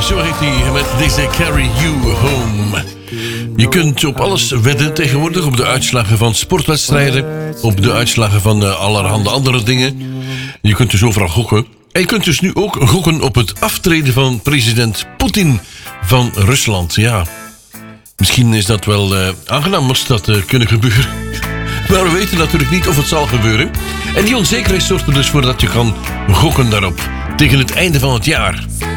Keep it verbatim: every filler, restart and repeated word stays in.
zo heet hij met deze Carry You Home. Je kunt op alles wedden tegenwoordig, op de uitslagen van sportwedstrijden, op de uitslagen van uh, allerhande andere dingen. Je kunt dus overal gokken. En je kunt dus nu ook gokken op het aftreden van president Poetin van Rusland. Ja, misschien is dat wel uh, aangenaam moest dat uh, kunnen gebeuren. Maar we weten natuurlijk niet of het zal gebeuren. En die onzekerheid zorgt er dus voor dat je kan gokken daarop tegen het einde van het jaar.